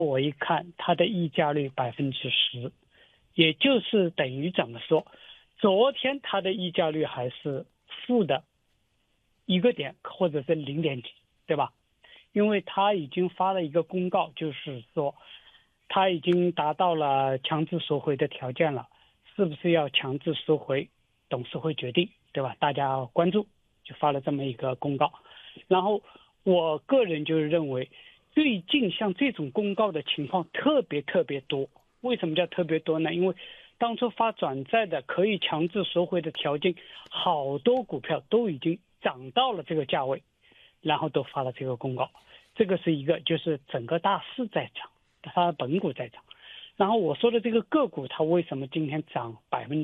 我一看它的溢价率10%，也就是等于怎么说，昨天它的溢价率还是负的1个点或者是0点几，对吧？因为它已经发了一个公告，就是说它已经达到了强制收回的条件了，是不是要强制收回，董事会决定，对吧？大家关注，就发了这么一个公告。然后我个人就是认为，最近像这种公告的情况特别多。为什么叫特别多呢？因为当初发转债的可以强制收回的条件，好多股票都已经涨到了这个价位，然后都发了这个公告。这个是一个，就是整个大势在涨，它本股在涨。然后我说的这个个股，它为什么今天涨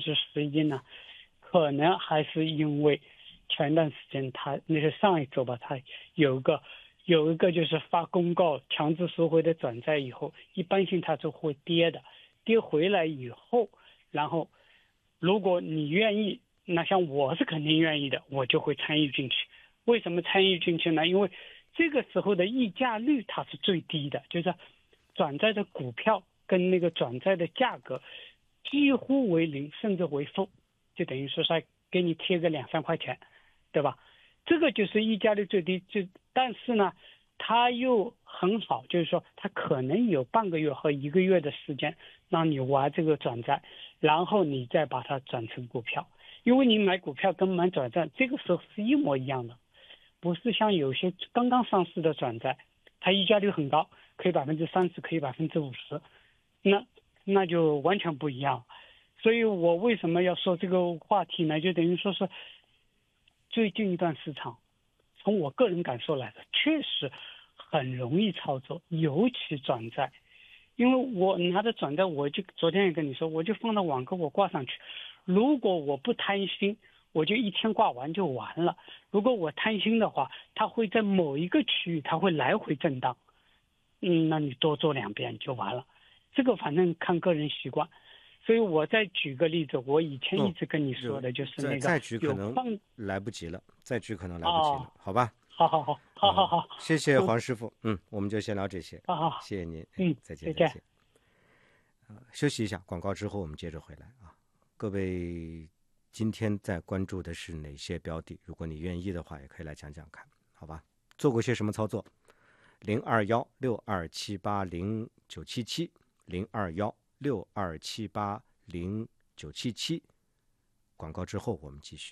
11%呢？可能还是因为前段时间它那是上一周吧，它有一个就是发公告强制收回的转债以后，一般性它就会跌的，跌回来以后，然后如果你愿意，那像我是肯定愿意的，我就会参与进去。为什么参与进去呢？因为这个时候的溢价率它是最低的，就是转债的股票跟那个转债的价格几乎为零，甚至为负，就等于说是给你贴个2-3块钱，对吧？这个就是溢价率最低，但是呢，它又很好，就是说它可能有半个月和1个月的时间让你玩这个转债，然后你再把它转成股票，因为你买股票跟买转债这个时候是一模一样的，不是像有些刚刚上市的转债，它溢价率很高，可以30%，可以50%，那就完全不一样。所以我为什么要说这个话题呢？就等于说是最近一段市场，从我个人感受来的，确实很容易操作，尤其转债。因为我拿着转债，我就昨天也跟你说，我就放到网购我挂上去。如果我不贪心，我就一天挂完就完了。如果我贪心的话，它会在某一个区域，它会来回震荡。那你多做2遍就完了。这个反正看个人习惯。所以我再举个例子，我以前一直跟你说的就是那个再举可能来不及了，再举可能来不及了，好吧？ 好， 谢谢黄师傅，我们就先聊这些， 好， 谢谢您，再见。休息一下，广告之后我们接着回来啊。各位今天在关注的是哪些标的？如果你愿意的话，也可以来讲讲看，好吧？做过些什么操作？021627809770 021627809777。广告之后我们继续。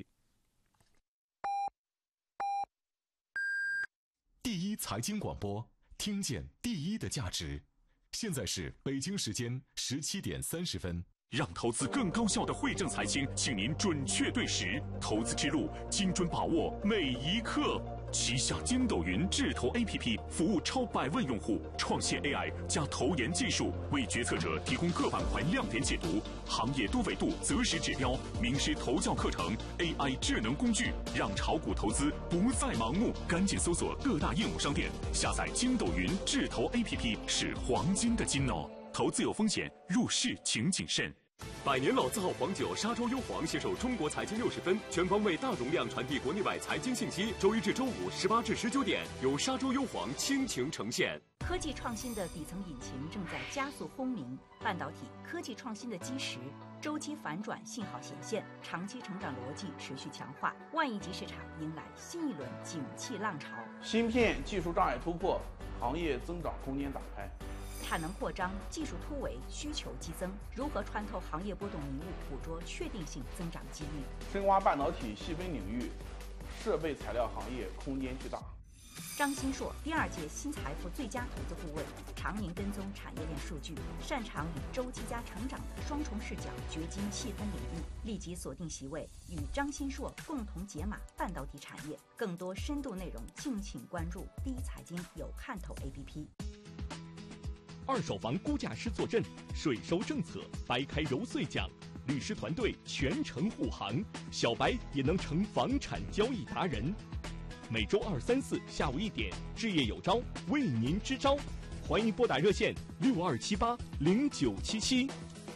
第一财经广播，听见第一的价值。现在是北京时间17点30分。让投资更高效的汇正财经，请您准确对时，投资之路精准把握每一刻。旗下筋斗云智投 APP 服务超100万用户，创新 AI 加投研技术，为决策者提供各板块亮点解读、行业多维度择时指标、名师投教课程、AI 智能工具，让炒股投资不再盲目。赶紧搜索各大应用商店，下载筋斗云智投 APP 是黄金的金哦。投资有风险，入市请谨慎。 百年老字号黄酒沙洲优黄携手中国财经60分，全方位大容量传递国内外财经信息。周一至周五18至19点，由沙洲优黄倾情呈现。 科技创新的底层引擎正在加速轰鸣，半导体科技创新的基石周期反转信号显现，长期成长逻辑持续强化，万亿级市场迎来新一轮景气浪潮。 芯片技术障碍突破，行业增长空间打开。 产能扩张，技术突围，需求激增，如何穿透行业波动迷雾，捕捉确定性增长机遇？ 深挖半导体细分领域，设备材料行业空间巨大。 张新硕第2届新财富最佳投资顾问，常年跟踪产业链数据，擅长以周期加成长的双重视角掘金细分领域。立即锁定席位，与张新硕共同解码半导体产业。更多深度内容，敬请关注第一财经有看头 APP。 二手房估价师坐镇，税收政策掰开揉碎讲，律师团队全程护航，小白也能成房产交易达人。每周2、3、4下午1点，置业有招为您支招，欢迎拨打热线62780977。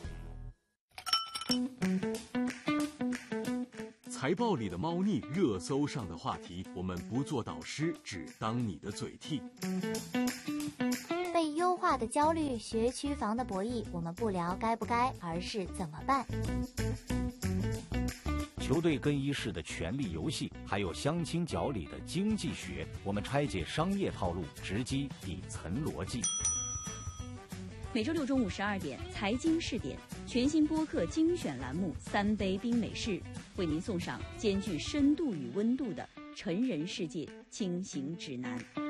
财报里的猫腻，热搜上的话题，我们不做导师，只当你的嘴替。 被优化化的焦虑，学区房的博弈，我们不聊该不该，而是怎么办。 球队更衣室的权力游戏，还有相亲角里的经济学，我们拆解商业套路，直击底层逻辑。 每周六中午12点，财经试点全新播客精选栏目《三杯冰美式》，为您送上兼具深度与温度的成人世界轻型指南。